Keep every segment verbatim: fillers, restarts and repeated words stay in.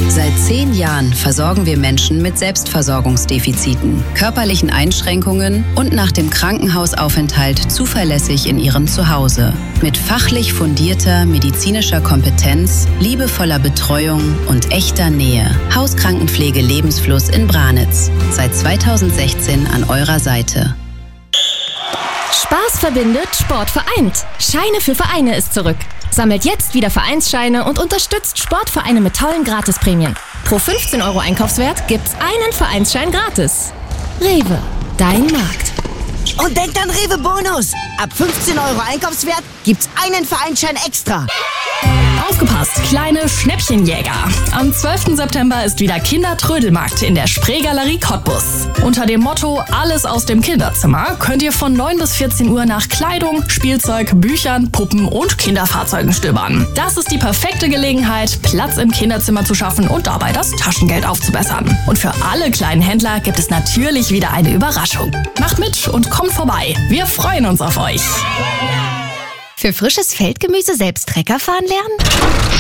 Seit zehn Jahren versorgen wir Menschen mit Selbstversorgungsdefiziten, körperlichen Einschränkungen und nach dem Krankenhausaufenthalt zuverlässig in ihrem Zuhause. Mit fachlich fundierter medizinischer Kompetenz, liebevoller Betreuung und echter Nähe. Hauskrankenpflege Lebensfluss in Branitz. Seit zweitausendsechzehn an eurer Seite. Spaß verbindet, Sport vereint. Scheine für Vereine ist zurück. Sammelt jetzt wieder Vereinsscheine und unterstützt Sportvereine mit tollen Gratisprämien. Pro fünfzehn Euro Einkaufswert gibt's einen Vereinsschein gratis. Rewe, dein Markt. Und denkt an Rewe Bonus. Ab fünfzehn Euro Einkaufswert gibt's einen Vereinsschein extra. Aufgepasst, kleine Schnäppchenjäger. Am zwölften September ist wieder Kindertrödelmarkt in der Spreegalerie Cottbus. Unter dem Motto Alles aus dem Kinderzimmer könnt ihr von neun bis vierzehn Uhr nach Kleidung, Spielzeug, Büchern, Puppen und Kinderfahrzeugen stöbern. Das ist die perfekte Gelegenheit, Platz im Kinderzimmer zu schaffen und dabei das Taschengeld aufzubessern. Und für alle kleinen Händler gibt es natürlich wieder eine Überraschung. Macht mit und kommt vorbei. Wir freuen uns auf euch. Für frisches Feldgemüse selbst Trecker fahren lernen?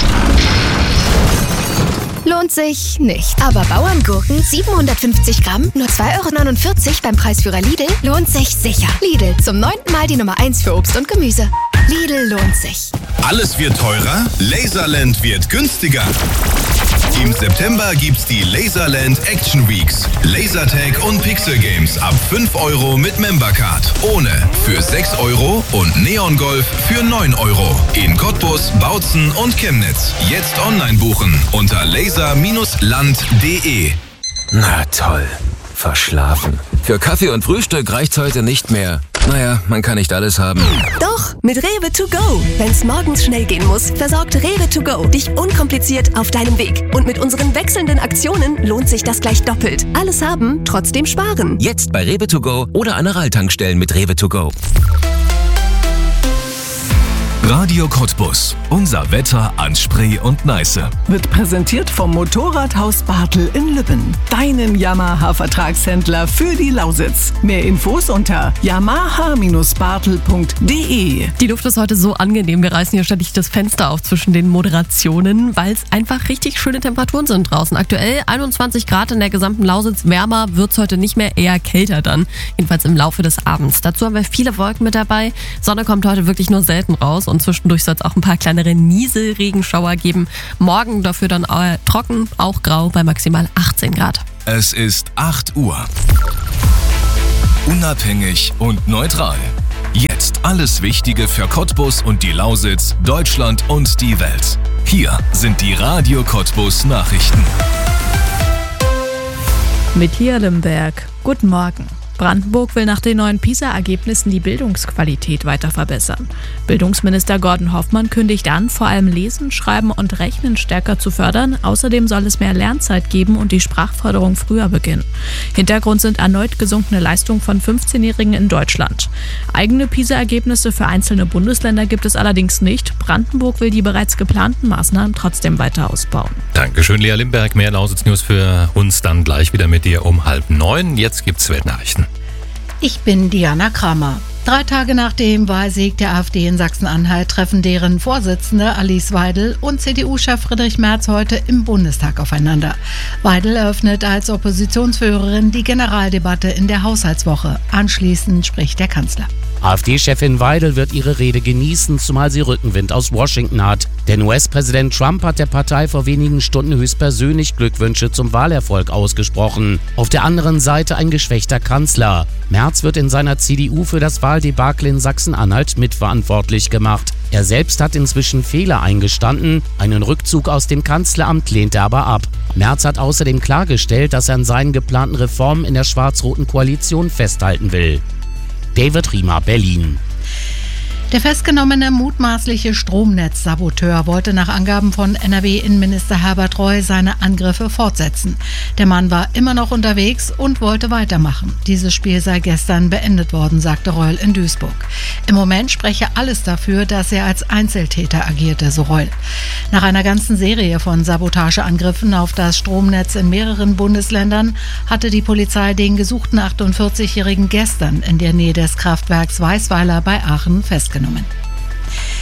Lohnt sich nicht. Aber Bauerngurken siebenhundertfünfzig Gramm, nur zwei Euro neunundvierzig beim Preisführer Lidl, lohnt sich sicher. Lidl, zum neunten Mal die Nummer eins für Obst und Gemüse. Lidl lohnt sich. Alles wird teurer, Laserland wird günstiger. Im September gibt's die Laserland Action Weeks. Lasertag und Pixel Games ab fünf Euro mit Membercard. Ohne für sechs Euro und Neon Golf für neun Euro. In Cottbus, Bautzen und Chemnitz. Jetzt online buchen unter laser Land punkt de. Na toll, verschlafen. Für Kaffee und Frühstück reicht's heute nicht mehr. Naja, man kann nicht alles haben. Doch, mit Rewe to go. Wenn's morgens schnell gehen muss, versorgt Rewe to go dich unkompliziert auf deinem Weg. Und mit unseren wechselnden Aktionen lohnt sich das gleich doppelt. Alles haben, trotzdem sparen. Jetzt bei Rewe to go oder an Aral-Tankstellen mit Rewe to go. Radio Cottbus. Unser Wetter an Spree und Neiße. Wird präsentiert vom Motorradhaus Bartel in Lübben. Deinem Yamaha-Vertragshändler für die Lausitz. Mehr Infos unter yamaha bartel punkt de. Die Luft ist heute so angenehm. Wir reißen hier ständig das Fenster auf zwischen den Moderationen, weil es einfach richtig schöne Temperaturen sind draußen. Aktuell einundzwanzig Grad in der gesamten Lausitz. Wärmer wird es heute nicht mehr, eher kälter dann. Jedenfalls im Laufe des Abends. Dazu haben wir viele Wolken mit dabei. Sonne kommt heute wirklich nur selten raus. Und zwischendurch soll es auch ein paar kleinere Nieselregenschauer geben. Morgen dafür dann äh, trocken, auch grau bei maximal achtzehn Grad. Es ist acht Uhr. Unabhängig und neutral. Jetzt alles Wichtige für Cottbus und die Lausitz, Deutschland und die Welt. Hier sind die Radio Cottbus Nachrichten. Mit Lia Limberg. Guten Morgen. Brandenburg will nach den neuen PISA-Ergebnissen die Bildungsqualität weiter verbessern. Bildungsminister Gordon Hoffmann kündigt an, vor allem Lesen, Schreiben und Rechnen stärker zu fördern. Außerdem soll es mehr Lernzeit geben und die Sprachförderung früher beginnen. Hintergrund sind erneut gesunkene Leistungen von fünfzehnjährigen in Deutschland. Eigene PISA-Ergebnisse für einzelne Bundesländer gibt es allerdings nicht. Brandenburg will die bereits geplanten Maßnahmen trotzdem weiter ausbauen. Dankeschön, Lea Limberg. Mehr Lausitz-News für uns dann gleich wieder mit dir um halb neun. Jetzt gibt's Weltnachrichten. Ich bin Diana Kramer. Drei Tage nach dem Wahlsieg der AfD in Sachsen-Anhalt treffen deren Vorsitzende Alice Weidel und C D U-Chef Friedrich Merz heute im Bundestag aufeinander. Weidel eröffnet als Oppositionsführerin die Generaldebatte in der Haushaltswoche. Anschließend spricht der Kanzler. AfD-Chefin Weidel wird ihre Rede genießen, zumal sie Rückenwind aus Washington hat. Denn U S-Präsident Trump hat der Partei vor wenigen Stunden höchstpersönlich Glückwünsche zum Wahlerfolg ausgesprochen. Auf der anderen Seite ein geschwächter Kanzler. Merz wird in seiner C D U für das Wahldebakel in Sachsen-Anhalt mitverantwortlich gemacht. Er selbst hat inzwischen Fehler eingestanden. Einen Rückzug aus dem Kanzleramt lehnt er aber ab. Merz hat außerdem klargestellt, dass er an seinen geplanten Reformen in der schwarz-roten Koalition festhalten will. David Riemer, Berlin. Der festgenommene mutmaßliche Stromnetzsaboteur wollte nach Angaben von N R W-Innenminister Herbert Reul seine Angriffe fortsetzen. Der Mann war immer noch unterwegs und wollte weitermachen. Dieses Spiel sei gestern beendet worden, sagte Reul in Duisburg. Im Moment spreche alles dafür, dass er als Einzeltäter agierte, so Reul. Nach einer ganzen Serie von Sabotageangriffen auf das Stromnetz in mehreren Bundesländern hatte die Polizei den gesuchten achtundvierzigjährigen gestern in der Nähe des Kraftwerks Weißweiler bei Aachen festgenommen.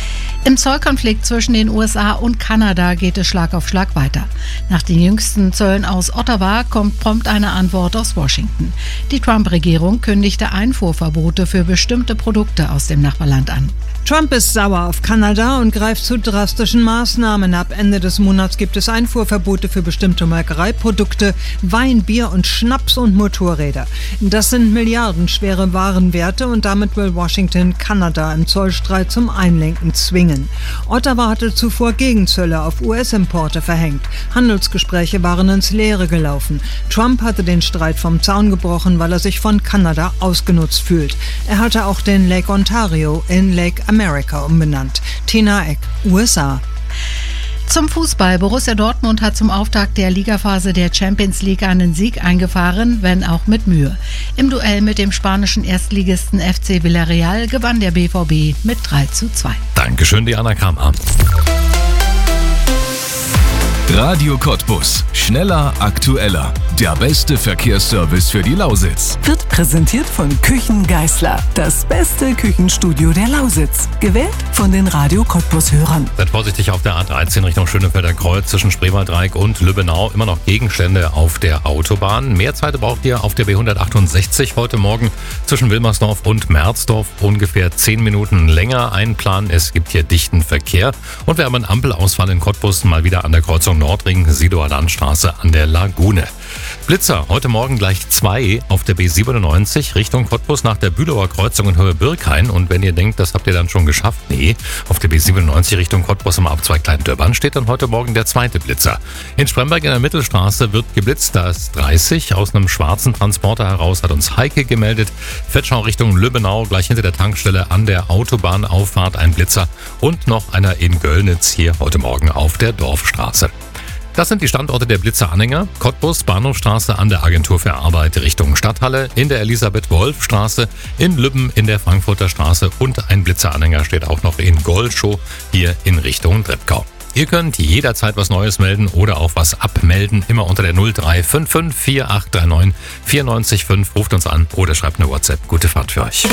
Im Zollkonflikt zwischen den U S A und Kanada geht es Schlag auf Schlag weiter. Nach den jüngsten Zöllen aus Ottawa kommt prompt eine Antwort aus Washington. Die Trump-Regierung kündigte Einfuhrverbote für bestimmte Produkte aus dem Nachbarland an. Trump ist sauer auf Kanada und greift zu drastischen Maßnahmen. Ab Ende des Monats gibt es Einfuhrverbote für bestimmte Molkereiprodukte, Wein, Bier und Schnaps und Motorräder. Das sind milliardenschwere Warenwerte und damit will Washington Kanada im Zollstreit zum Einlenken zwingen. Ottawa hatte zuvor Gegenzölle auf U S-Importe verhängt. Handelsgespräche waren ins Leere gelaufen. Trump hatte den Streit vom Zaun gebrochen, weil er sich von Kanada ausgenutzt fühlt. Er hatte auch den Lake Ontario in Lake America umbenannt. Tina Eck, U S A. Zum Fußball. Borussia Dortmund hat zum Auftakt der Ligaphase der Champions League einen Sieg eingefahren, wenn auch mit Mühe. Im Duell mit dem spanischen Erstligisten F C Villarreal gewann der B V B mit drei zu zwei. Dankeschön, Diana Kramer. Radio Cottbus. Schneller, aktueller. Der beste Verkehrsservice für die Lausitz. Wird präsentiert von Küchen Geisler. Das beste Küchenstudio der Lausitz. Gewählt von den Radio Cottbus-Hörern. Seid vorsichtig auf der A dreizehn Richtung Schönefelder Kreuz zwischen Spreewaldreieck und Lübbenau. Immer noch Gegenstände auf der Autobahn. Mehr Zeit braucht ihr auf der B hundertachtundsechzig heute Morgen zwischen Wilmersdorf und Merzdorf. Ungefähr zehn Minuten länger einplanen. Es gibt hier dichten Verkehr. Und wir haben einen Ampelausfall in Cottbus mal wieder an der Kreuzung Nordring, Sidoer Landstraße an der Lagune. Blitzer, heute Morgen gleich zwei auf der B siebenundneunzig Richtung Cottbus nach der Bülauer Kreuzung in Höhe Birkhain. Und wenn ihr denkt, das habt ihr dann schon geschafft, nee, auf der B siebenundneunzig Richtung Cottbus im Abzweig Klein-Döbbern steht dann heute Morgen der zweite Blitzer. In Spremberg in der Mittelstraße wird geblitzt, da ist dreißig. Aus einem schwarzen Transporter heraus hat uns Heike gemeldet. Fettschau Richtung Lübbenau, gleich hinter der Tankstelle an der Autobahnauffahrt ein Blitzer. Und noch einer in Göllnitz hier heute Morgen auf der Dorfstraße. Das sind die Standorte der Blitzeranhänger. Cottbus, Bahnhofstraße an der Agentur für Arbeit Richtung Stadthalle, in der Elisabeth-Wolf-Straße, in Lübben in der Frankfurter Straße und ein Blitzeranhänger steht auch noch in Goldschow hier in Richtung Treppkau. Ihr könnt jederzeit was Neues melden oder auch was abmelden, immer unter der null drei fünf fünf vier acht drei neun vier neun fünf. Ruft uns an oder schreibt eine WhatsApp. Gute Fahrt für euch.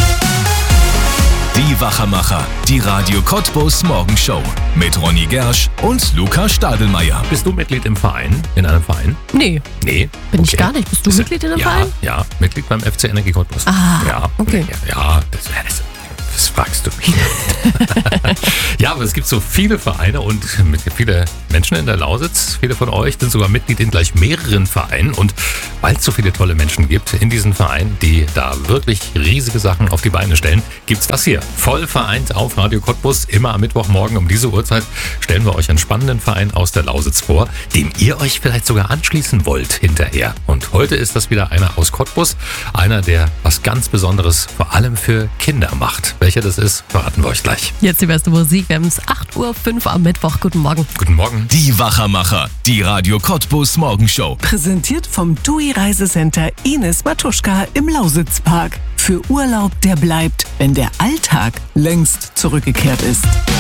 Die Wachermacher, die Radio Cottbus Morgenshow mit Ronny Gersch und Luca Stadelmeier. Bist du Mitglied im Verein? In einem Verein? Nee. Nee? Bin okay. ich gar nicht. Bist du das Mitglied in einem ja, Verein? Ja, Mitglied beim F C Energie Cottbus. Ah, ja, okay. Ja, ja das wäre das. Das fragst du mich. Ja, aber es gibt so viele Vereine und viele Menschen in der Lausitz, viele von euch sind sogar Mitglied in gleich mehreren Vereinen. Und weil es so viele tolle Menschen gibt in diesen Vereinen, die da wirklich riesige Sachen auf die Beine stellen, gibt es das hier. Voll vereint auf Radio Cottbus. Immer am Mittwochmorgen um diese Uhrzeit stellen wir euch einen spannenden Verein aus der Lausitz vor, dem ihr euch vielleicht sogar anschließen wollt hinterher. Und heute ist das wieder einer aus Cottbus. Einer, der was ganz Besonderes vor allem für Kinder macht. Welcher das ist, verraten wir euch gleich. Jetzt die beste Musik. Wir haben es acht Uhr fünf am Mittwoch. Guten Morgen. Guten Morgen. Die Wachermacher, die Radio Cottbus Morgenshow. Präsentiert vom T U I Reisecenter Ines Matuschka im Lausitzpark. Für Urlaub, der bleibt, wenn der Alltag längst zurückgekehrt ist.